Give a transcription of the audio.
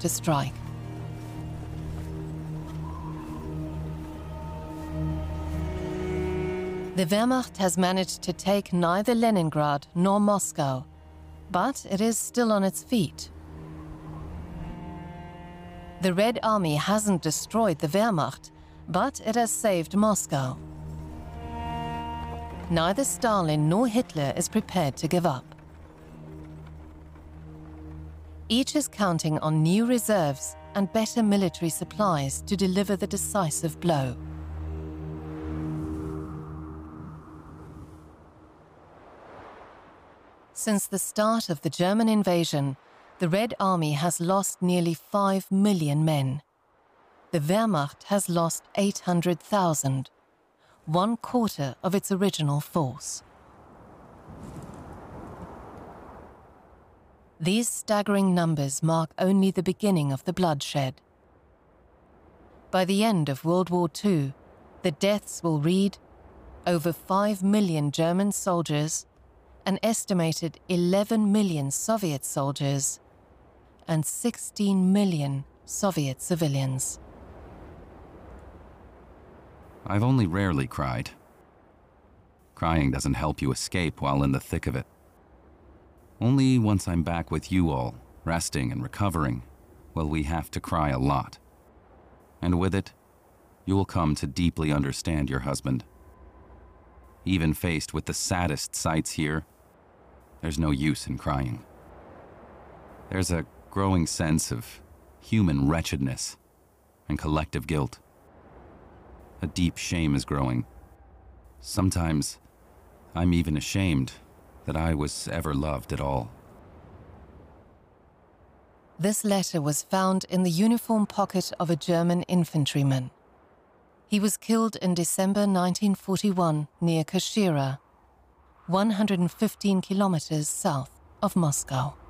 to strike. The Wehrmacht has managed to take neither Leningrad nor Moscow, but it is still on its feet. The Red Army hasn't destroyed the Wehrmacht, but it has saved Moscow. Neither Stalin nor Hitler is prepared to give up. Each is counting on new reserves and better military supplies to deliver the decisive blow. Since the start of the German invasion, the Red Army has lost nearly 5 million men. The Wehrmacht has lost 800,000, 1/4 of its original force. These staggering numbers mark only the beginning of the bloodshed. By the end of World War II, the deaths will read over 5 million German soldiers, an estimated 11 million Soviet soldiers, and 16 million Soviet civilians. I've only rarely cried. Crying doesn't help you escape while in the thick of it. Only once I'm back with you all, resting and recovering, will we have to cry a lot. And with it, you will come to deeply understand your husband. Even faced with the saddest sights here, there's no use in crying. There's a growing sense of human wretchedness and collective guilt. A deep shame is growing. Sometimes I'm even ashamed that I was ever loved at all. This letter was found in the uniform pocket of a German infantryman. He was killed in December 1941 near Kashira, 115 kilometers south of Moscow.